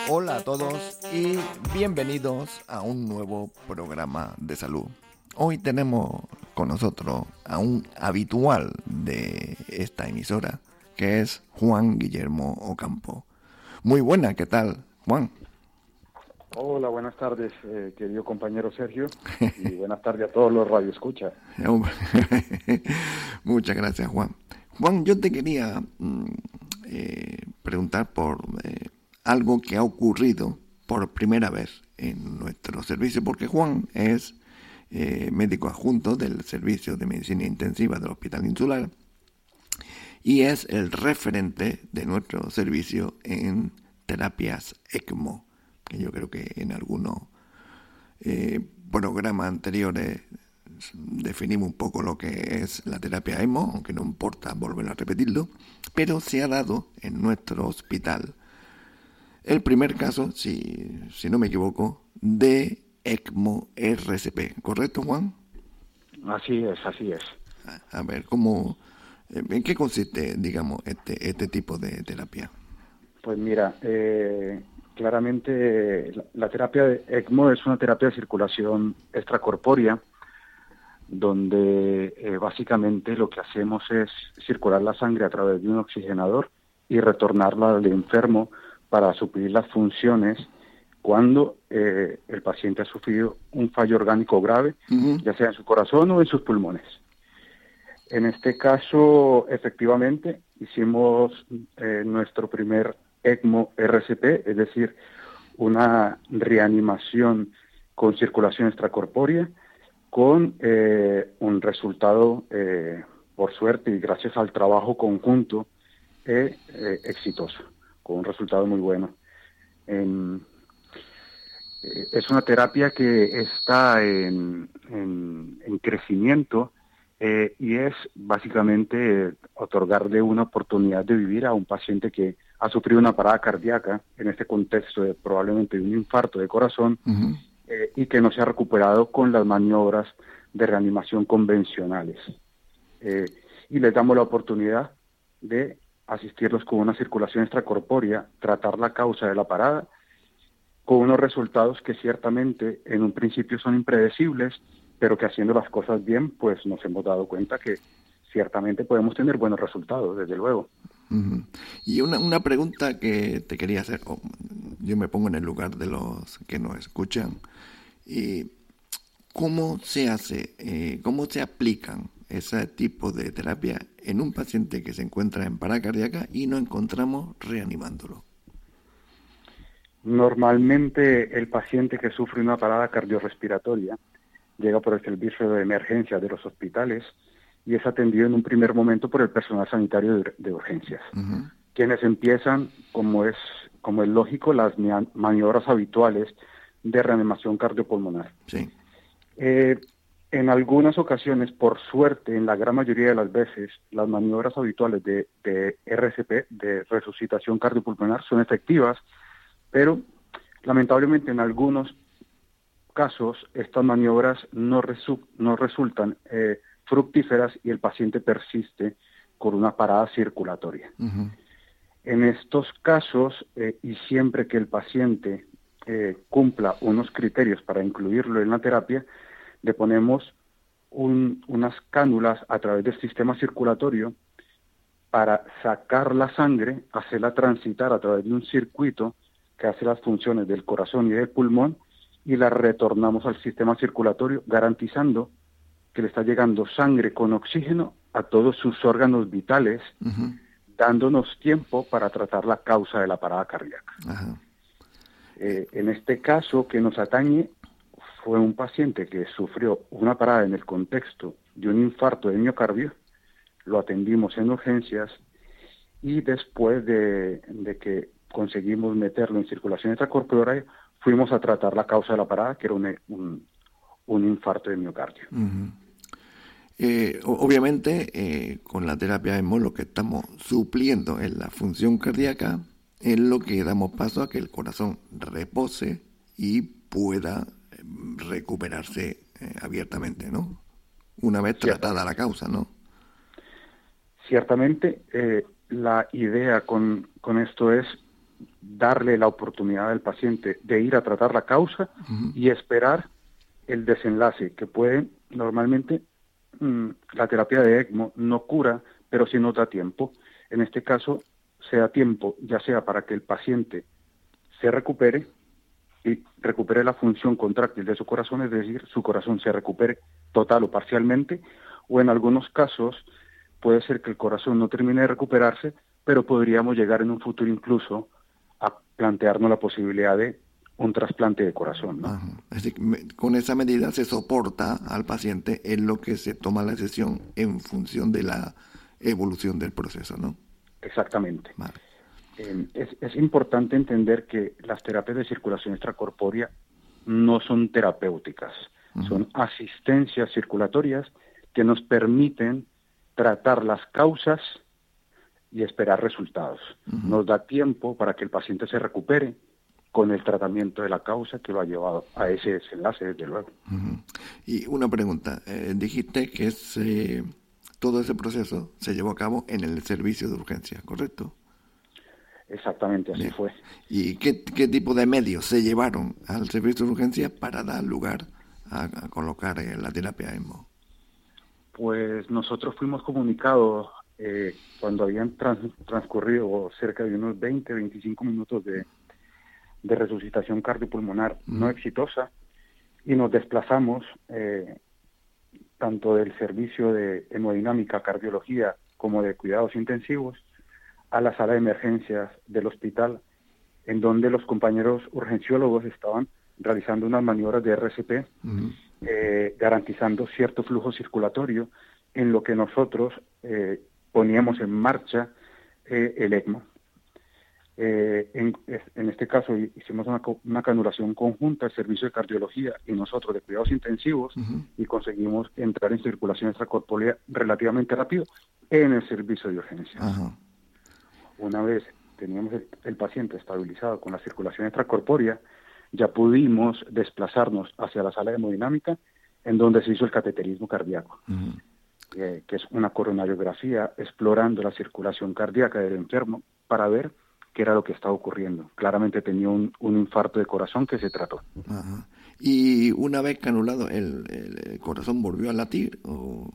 Hola a todos y bienvenidos a un nuevo programa de salud. Hoy tenemos con nosotros a un habitual de esta emisora, que es Juan Guillermo Ocampo. Muy buena, ¿qué tal, Juan? Hola, buenas tardes, querido compañero Sergio, y buenas tardes a todos los radioescuchas. Muchas gracias, Juan. Juan, yo te quería preguntar por algo que ha ocurrido por primera vez en nuestro servicio, porque Juan es médico adjunto del Servicio de Medicina Intensiva del Hospital Insular y es el referente de nuestro servicio en terapias ECMO, que yo creo que en algunos programas anteriores definimos un poco lo que es la terapia ECMO, aunque no importa volver a repetirlo, pero se ha dado en nuestro hospital el primer caso, si no me equivoco, de ECMO RCP, ¿correcto, Juan? Así es, así es. A ver, ¿en qué consiste, digamos, este tipo de terapia? Pues mira, claramente la terapia de ECMO es una terapia de circulación extracorpórea, donde básicamente lo que hacemos es circular la sangre a través de un oxigenador y retornarla al enfermo para suplir las funciones cuando el paciente ha sufrido un fallo orgánico grave, ya sea en su corazón o en sus pulmones. En este caso, efectivamente, hicimos nuestro primer ECMO RCP, es decir, una reanimación con circulación extracorpórea, con un resultado, por suerte y gracias al trabajo conjunto, exitoso, con un resultado muy bueno. Es una terapia que está en crecimiento y es básicamente otorgarle una oportunidad de vivir a un paciente que ha sufrido una parada cardíaca, en este contexto de probablemente un infarto de corazón, y que no se ha recuperado con las maniobras de reanimación convencionales. Y les damos la oportunidad de asistirlos con una circulación extracorpórea, tratar la causa de la parada, con unos resultados que ciertamente en un principio son impredecibles, pero que haciendo las cosas bien, pues nos hemos dado cuenta que ciertamente podemos tener buenos resultados, desde luego. Y una pregunta que te quería hacer, yo me pongo en el lugar de los que nos escuchan, y ¿cómo se hace, cómo se aplican ese tipo de terapia en un paciente que se encuentra en parada cardíaca y no encontramos reanimándolo? Normalmente el paciente que sufre una parada cardiorrespiratoria llega por el servicio de emergencia de los hospitales y es atendido en un primer momento por el personal sanitario de urgencias, quienes empiezan, como es lógico, las maniobras habituales de reanimación cardiopulmonar. Sí. En algunas ocasiones, por suerte, en la gran mayoría de las veces, las maniobras habituales de RCP, de resucitación cardiopulmonar, son efectivas, pero lamentablemente en algunos casos estas maniobras no resultan fructíferas y el paciente persiste con una parada circulatoria. En estos casos, y siempre que el paciente cumpla unos criterios para incluirlo en la terapia, le ponemos unas cánulas a través del sistema circulatorio para sacar la sangre, hacerla transitar a través de un circuito que hace las funciones del corazón y del pulmón, y la retornamos al sistema circulatorio, garantizando que le está llegando sangre con oxígeno a todos sus órganos vitales, dándonos tiempo para tratar la causa de la parada cardíaca. En este caso que nos atañe, fue un paciente que sufrió una parada en el contexto de un infarto de miocardio, lo atendimos en urgencias y después de que conseguimos meterlo en circulación extracorpórea, fuimos a tratar la causa de la parada, que era un infarto de miocardio. Obviamente, con la terapia ECMO lo que estamos supliendo es la función cardíaca, es lo que damos paso a que el corazón repose y pueda recuperarse abiertamente, ¿no? Una vez tratada la causa, ¿no? Ciertamente, la idea con esto es darle la oportunidad al paciente de ir a tratar la causa y esperar el desenlace, que puede normalmente la terapia de ECMO no cura, pero sí nos da tiempo. En este caso, se da tiempo ya sea para que el paciente se recupere y recupere la función contráctil de su corazón, es decir, su corazón se recupere total o parcialmente, o en algunos casos puede ser que el corazón no termine de recuperarse, pero podríamos llegar en un futuro incluso a plantearnos la posibilidad de un trasplante de corazón, ¿no? Ajá. Es decir, con esa medida se soporta al paciente en lo que se toma la decisión en función de la evolución del proceso, ¿no? Exactamente. Vale. Es importante entender que las terapias de circulación extracorpórea no son terapéuticas, son asistencias circulatorias que nos permiten tratar las causas y esperar resultados. Nos da tiempo para que el paciente se recupere con el tratamiento de la causa que lo ha llevado a ese desenlace, desde luego. Y una pregunta, dijiste que todo ese proceso se llevó a cabo en el servicio de urgencia, ¿correcto? Exactamente, así fue. ¿Y qué tipo de medios se llevaron al servicio de urgencia para dar lugar a colocar la terapia ECMO? Pues nosotros fuimos comunicados cuando habían transcurrido cerca de unos 20-25 minutos de resucitación cardiopulmonar no exitosa, y nos desplazamos tanto del servicio de hemodinámica, cardiología, como de cuidados intensivos a la sala de emergencias del hospital, en donde los compañeros urgenciólogos estaban realizando unas maniobras de RCP, garantizando cierto flujo circulatorio, en lo que nosotros poníamos en marcha el ECMO. En este caso hicimos una canulación conjunta, el servicio de cardiología y nosotros de cuidados intensivos, y conseguimos entrar en circulación extracorpórea relativamente rápido en el servicio de urgencia. Una vez teníamos el paciente estabilizado con la circulación extracorpórea, ya pudimos desplazarnos hacia la sala de hemodinámica, en donde se hizo el cateterismo cardíaco, que es una coronariografía explorando la circulación cardíaca del enfermo para ver qué era lo que estaba ocurriendo. Claramente tenía un infarto de corazón que se trató. Y una vez canulado, ¿el corazón volvió a latir? ¿O?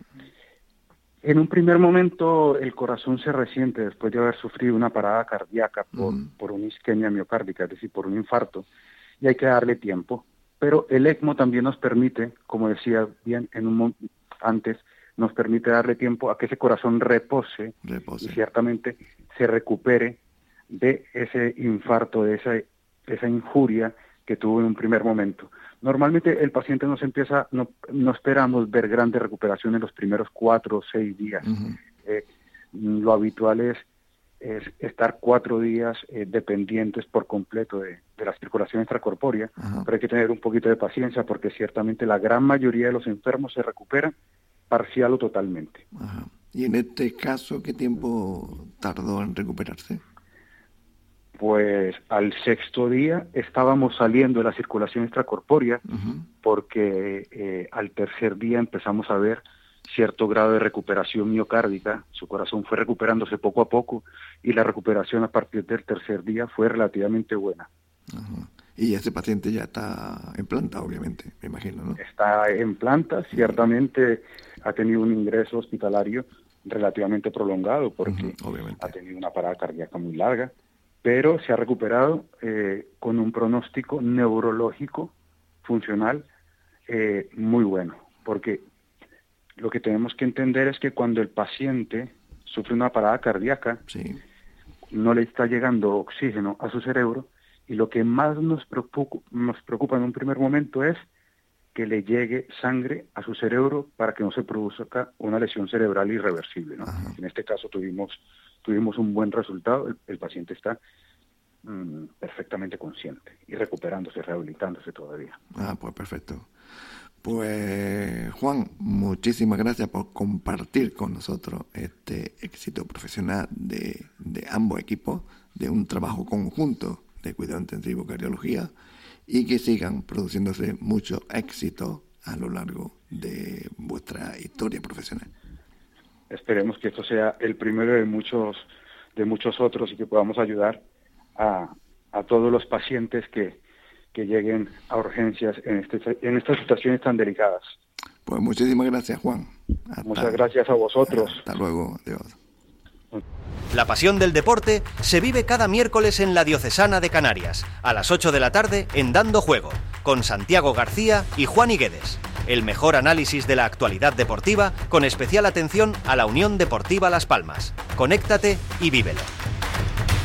En un primer momento el corazón se resiente después de haber sufrido una parada cardíaca por una isquemia miocárdica, es decir, por un infarto, y hay que darle tiempo. Pero el ECMO también nos permite, como decía bien antes, nos permite darle tiempo a que ese corazón repose. Y ciertamente se recupere de ese infarto, de esa injuria que tuvo en un primer momento. Normalmente el paciente no esperamos ver grandes recuperaciones en los primeros 4 o 6 días. Lo habitual es estar 4 días dependientes por completo de la circulación extracorpórea, pero hay que tener un poquito de paciencia porque ciertamente la gran mayoría de los enfermos se recuperan parcial o totalmente. ¿Y en este caso qué tiempo tardó en recuperarse? Pues al 6º día estábamos saliendo de la circulación extracorpórea, porque al 3er día empezamos a ver cierto grado de recuperación miocárdica. Su corazón fue recuperándose poco a poco y la recuperación a partir del 3er día fue relativamente buena. Y ese paciente ya está en planta, obviamente, me imagino, ¿no? Está en planta, ciertamente ha tenido un ingreso hospitalario relativamente prolongado porque ha tenido una parada cardíaca muy larga, pero se ha recuperado con un pronóstico neurológico funcional muy bueno, porque lo que tenemos que entender es que cuando el paciente sufre una parada cardíaca, no le está llegando oxígeno a su cerebro, y lo que más nos preocupa en un primer momento es que le llegue sangre a su cerebro para que no se produzca una lesión cerebral irreversible, ¿no? En este caso tuvimos un buen resultado, el paciente está perfectamente consciente y recuperándose, rehabilitándose todavía. Pues perfecto. Pues Juan, muchísimas gracias por compartir con nosotros este éxito profesional de ambos equipos, de un trabajo conjunto de cuidado intensivo cardiología, y que sigan produciéndose mucho éxito a lo largo de vuestra historia profesional. Esperemos que esto sea el primero de muchos otros y que podamos ayudar a todos los pacientes que lleguen a urgencias en estas situaciones tan delicadas. Pues muchísimas gracias, Juan. Muchas gracias a vosotros. Hasta luego, Dios. La pasión del deporte se vive cada miércoles en la Diocesana de Canarias, a las 8 de la tarde en Dando Juego, con Santiago García y Juan Higuedes. El mejor análisis de la actualidad deportiva, con especial atención a la Unión Deportiva Las Palmas. Conéctate y vívelo.